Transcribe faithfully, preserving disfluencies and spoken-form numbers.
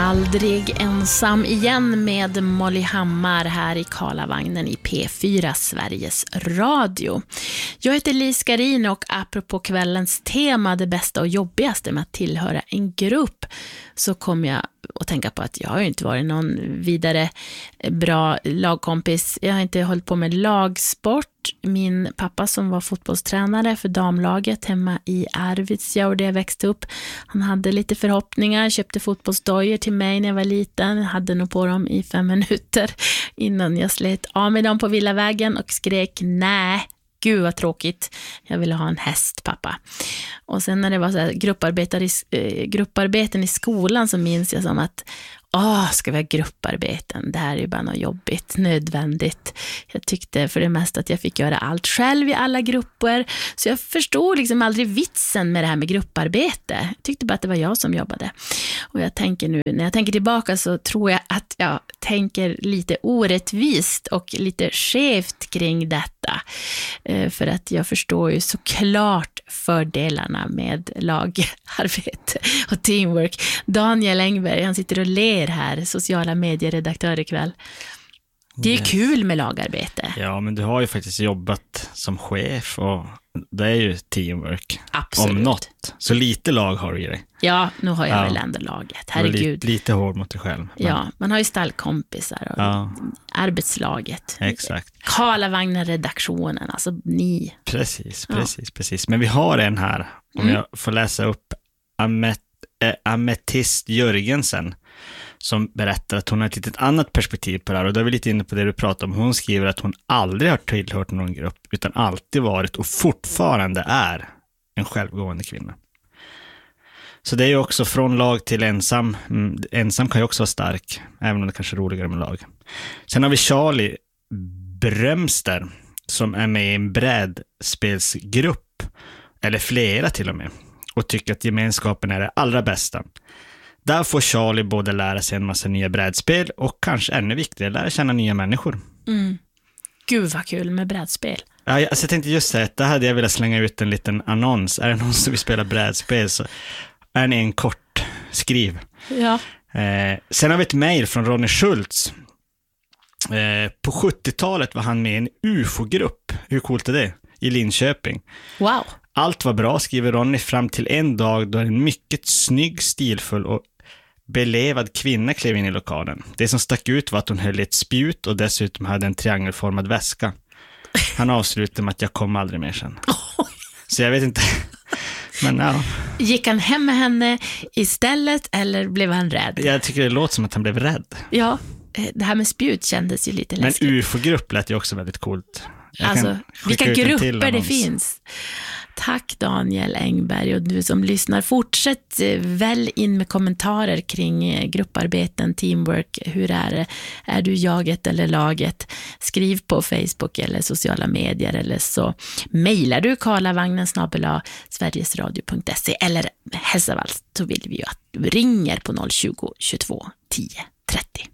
Aldrig ensam igen med Molly Hammar här i Karlavagnen i P fyra Sveriges Radio. Jag heter Lis Garin och apropå kvällens tema, det bästa och jobbigaste med att tillhöra en grupp, så kom jag att tänka på att jag har ju inte varit någon vidare bra lagkompis. Jag har inte hållit på med lagsport. Min pappa som var fotbollstränare för damlaget hemma i Arvidsjaur där jag växte upp, han hade lite förhoppningar, köpte fotbollsdojor till mig när jag var liten. Jag hade nog på dem i fem minuter innan jag slet av med dem på Villavägen och skrek nej. Gud vad tråkigt. Jag ville ha en häst, pappa. Och sen när det var så här grupparbeten i, eh, grupparbeten i skolan, så minns jag som att åh, ska vi ha grupparbeten? Det här är ju bara något jobbigt, nödvändigt. Jag tyckte för det mesta att jag fick göra allt själv i alla grupper. Så jag förstod liksom aldrig vitsen med det här med grupparbete. Jag tyckte bara att det var jag som jobbade. Och jag tänker nu, när jag tänker tillbaka så tror jag att jag tänker lite orättvist och lite skevt kring detta. För att jag förstår ju såklart fördelarna med lagarbete och teamwork. Daniel Engberg, han sitter och ler här, sociala medieredaktör ikväll. Det är yes. kul med lagarbete. Ja, men du har ju faktiskt jobbat som chef och det är ju teamwork. Absolut. Om något. Så lite lag har du i dig. Ja, nu har jag ja. väl ändå laget. Herregud. Lite, lite hård mot dig själv. Men... Ja, man har ju stallkompisar och ja. arbetslaget. Exakt. Karlavagnen-redaktionen, alltså ni. Precis, precis, ja. precis. Men vi har en här, om mm. jag får läsa upp Amet, äh, Ametist Jörgensen, som berättar att hon har ett litet annat perspektiv på det här. Och då är vi lite inne på det du pratar om. Hon skriver att hon aldrig har tillhört någon grupp, utan alltid varit och fortfarande är en självgående kvinna. Så det är ju också från lag till ensam. Mm, ensam kan ju också vara stark, även om det kanske är roligare med lag. Sen har vi Charlie Brömster som är med i en brädspelsgrupp, eller flera till och med, och tycker att gemenskapen är det allra bästa. Där får Charlie både lära sig en massa nya brädspel och kanske ännu viktigare, lära känna nya människor. Mm. Gud vad kul med brädspel. Ja, jag, alltså jag tänkte just säga att det hade jag velat slänga ut en liten annons. Är det någon som vill spela brädspel så är ni en kort skriv. Ja. Eh, sen har vi ett mejl från Ronny Schultz. Eh, på sjuttiotalet var han med i en U F O-grupp. Hur coolt är det? I Linköping. Wow. Allt var bra, skriver Ronny, fram till en dag då en mycket snygg, stilfull och belevad kvinna klev in i lokalen. Det som stack ut var att hon höll ett spjut och dessutom hade en triangelformad väska. Han avslutade med att jag kom aldrig mer sen. Så jag vet inte. Men ja. Gick han hem med henne istället eller blev han rädd? Jag tycker det låter som att han blev rädd. Ja, det här med spjut kändes ju lite läskigt. Men U F O-grupp lät ju också väldigt coolt. Jag alltså, vilka grupper det finns. Tack Daniel Engberg, och du som lyssnar, fortsätt väl in med kommentarer kring grupparbeten, teamwork. Hur är det? Är du jaget eller laget? Skriv på Facebook eller sociala medier, eller så mejlar du karlavagnen snabel-a sverigesradio punkt se, eller helst av allt så vill vi ju att du ringer på noll tjugo, tjugotvå, tio, trettio.